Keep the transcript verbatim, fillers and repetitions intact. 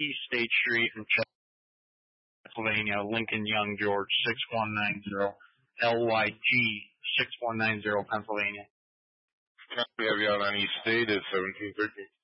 East State Street in Pennsylvania, Lincoln Young George, six one nine zero, L Y G, six one nine zero, Pennsylvania. We have you out on East State at seventeen thirteen.